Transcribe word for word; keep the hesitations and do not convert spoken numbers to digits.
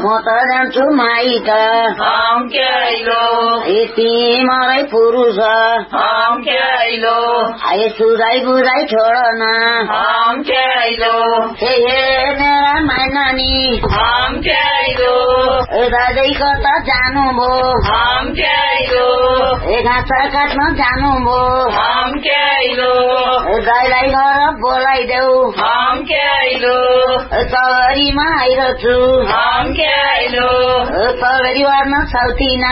म त जान्छु माइत यति मरै पुरुष आए सुझाइ बुझाइ छोड न हे मेरा माइनानी दाजै कता जानुभयो घाँस काट्न जानुभयो दाइलाई घर बोलाइदेऊ चौरीमा आइरहेछु चौरी वार्न सक्दिन